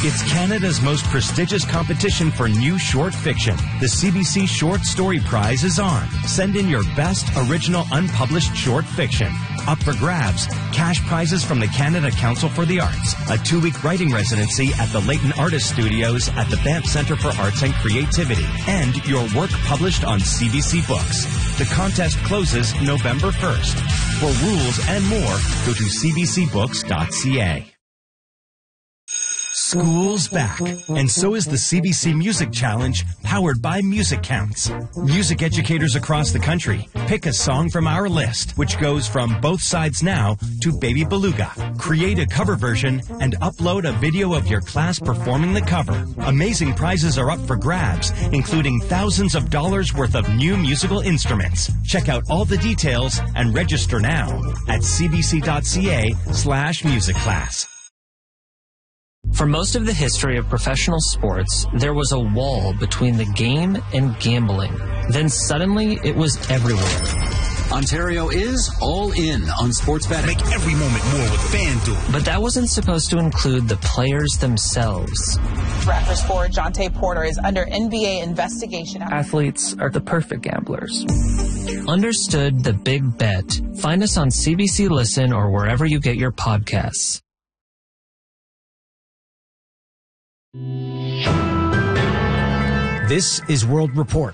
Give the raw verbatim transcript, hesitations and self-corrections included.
It's Canada's most prestigious competition for new short fiction. The C B C Short Story Prize is on. Send in your best original unpublished short fiction. Up for grabs, cash prizes from the Canada Council for the Arts, a two-week writing residency at the Leighton Artist Studios at the Banff Centre for Arts and Creativity, and your work published on C B C Books. The contest closes November first. For rules and more, go to c b c books dot c a. School's back, and so is the C B C Music Challenge, powered by Music Counts. Music educators across the country pick a song from our list, which goes from Both Sides Now to Baby Beluga. Create a cover version and upload a video of your class performing the cover. Amazing prizes are up for grabs, including thousands of dollars worth of new musical instruments. Check out all the details and register now at c b c dot c a slash music class. For most of the history of professional sports, there was a wall between the game and gambling. Then suddenly, it was everywhere. Ontario is all in on sports betting. Make every moment more with FanDuel. But that wasn't supposed to include the players themselves. Raptors forward Jonte Porter is under N B A investigation. Athletes are the perfect gamblers. Understood the big bet. Find us on C B C Listen or wherever you get your podcasts. This is World Report.